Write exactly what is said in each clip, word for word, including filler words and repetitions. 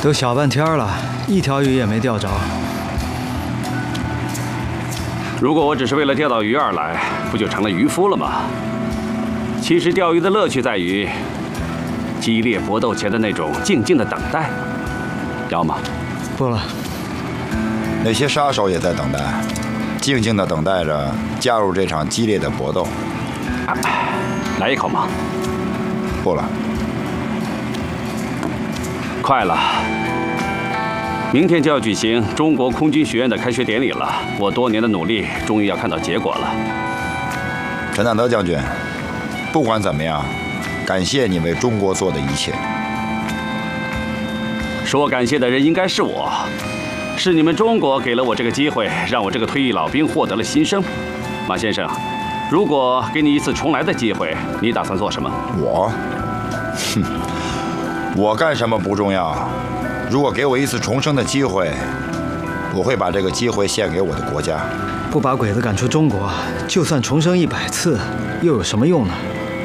都小半天了，一条鱼也没钓着。 如果我只是为了钓到鱼而来，不就成了渔夫了吗？其实钓鱼的乐趣在于激烈搏斗前的那种静静的等待。要吗？ 不了。 那些杀手也在等待，静静地等待着加入这场激烈的搏斗。 啊、来一口吗？ 不了。 快了，明天就要举行中国空军学院的开学典礼了。我多年的努力终于要看到结果了。 陈纳德将军，不管怎么样，感谢你为中国做的一切。 说感谢的人应该是我，是你们中国给了我这个机会，让我这个退役老兵获得了新生。马先生，如果给你一次重来的机会，你打算做什么？ 我，哼，我干什么不重要。如果给我一次重生的机会，我会把这个机会献给我的国家。 不把鬼子赶出中国，就算重生一百次，又有什么用呢？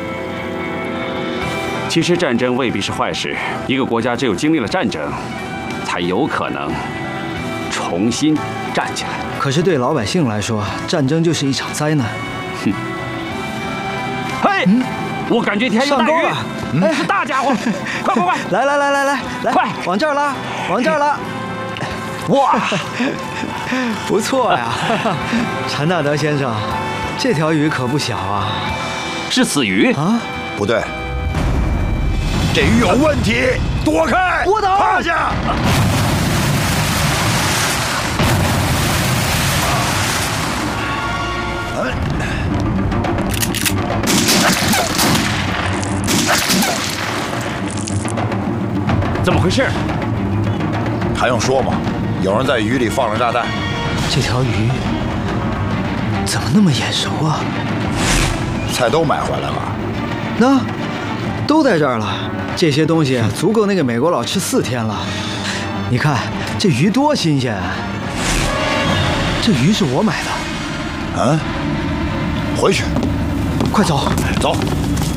其实战争未必是坏事，一个国家只有经历了战争，才有可能重新站起来。 可是对老百姓来说，战争就是一场灾难。 哼！嘿，嗯、我感觉天有大鱼， 嗯、 是大家伙！快快快！ 来来来来来来， 快往这儿拉，往这儿拉！ 哇， 不错呀，陈纳德先生，这条鱼可不小啊！ 是死鱼啊？ 不对。这鱼有问题，躲开！ 我倒趴下！ 怎么回事？ 还用说吗？有人在鱼里放了炸弹。 这条鱼怎么那么眼熟啊？ 菜都买回来了。 那都在这儿了。这些东西足够那个美国佬吃四天了。你看这鱼多新鲜啊！这鱼是我买的。 嗯，回去， 快走， 走。